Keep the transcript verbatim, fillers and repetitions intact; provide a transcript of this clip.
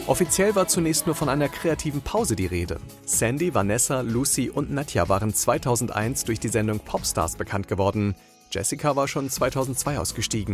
Offiziell war zunächst nur von einer kreativen Pause die Rede. Sandy, Vanessa, Lucy und Nadja waren zweitausendeins durch die Sendung Popstars bekannt geworden. Jessica war schon zweitausendzwei ausgestiegen.